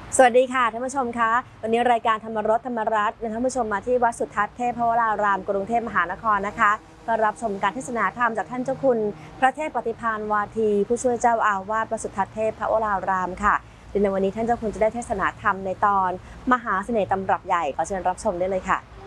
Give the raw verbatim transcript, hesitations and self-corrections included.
สวัสดีค่ะท่านผู้ชมคะวันนี้รายการธรรมรสธรรมรัตน์นำท่านผู้ชมมาที่วัดสุทัศน์เทพวรารามกรุงเทพมหานครนะคะเพื่อรับชมการเทศนาธรรมจากท่านเจ้าคุณพระเทพปฏิภาณวาทีผู้ช่วยเจ้าอาวาสวัดสุทัศน์เทพวรารามค่ะในวันนี้ท่านเจ้าคุณจะได้เทศนาธรรมในตอนมหาเสน่ห์ตำรับใหญ่ขอเชิญรับชมได้เลยค่ะ